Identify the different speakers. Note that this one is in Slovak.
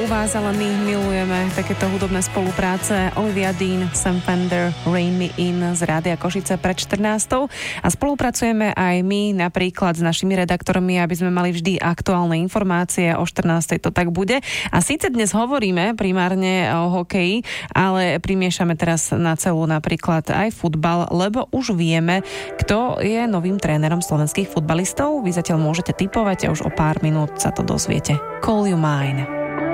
Speaker 1: U vás, ale my milujeme takéto hudobné spolupráce. Olivia Dean, Sam Fender, Rain Me In z Rádia Košice pred 14. A spolupracujeme aj my napríklad s našimi redaktormi, aby sme mali vždy aktuálne informácie. O 14. to tak bude. A síce dnes hovoríme primárne o hokeji, ale primiešame teraz na celú napríklad aj futbal, lebo už vieme, kto je novým trénerom slovenských futbalistov. Vy zatiaľ môžete tipovať a už o pár minút sa to dozviete. Call You Mine.